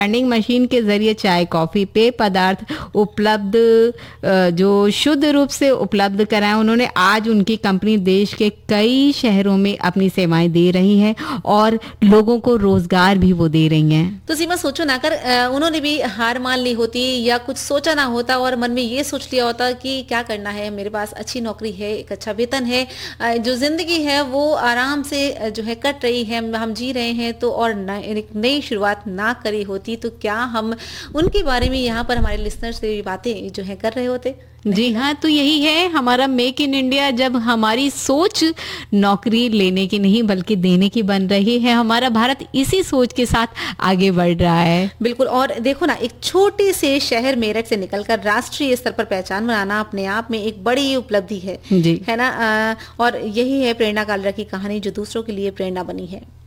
Vending machine के जरिए चाय कॉफी पेय पदार्थ उपलब्ध जो शुद्ध रूप से उपलब्ध कराएं। उन्होंने आज उनकी कंपनी देश के कई शहरों में अपनी सेवाएं दे रही है और लोगों को रोजगार भी वो दे रही हैं। तो सीमा सोचो ना, अगर उन्होंने भी हार मान ली होती या कुछ सोचा ना होता और मन में ये सोच लिया होता कि क्या करना है, मेरे पास अच्छी नौकरी है, एक अच्छा वेतन है, जो जिंदगी है वो आराम से जो है कट रही है, हम जी रहे हैं, तो और एक नई शुरुआत ना करी होती तो क्या हम उनके बारे में यहाँ पर हमारे लिसनर से बातें जो है कर रहे होते? जी हाँ, तो यही है हमारा मेक इन इंडिया। जब हमारी सोच नौकरी लेने की नहीं बल्कि देने की बन रही है, हमारा भारत इसी सोच के साथ आगे बढ़ रहा है। बिल्कुल। और देखो ना, एक छोटे से शहर मेरठ से निकलकर राष्ट्रीय स्तर पर पहचान बनाना अपने आप में एक बड़ी उपलब्धि है, जी है ना। और यही है प्रेरणा कालरा की कहानी जो दूसरों के लिए प्रेरणा बनी है।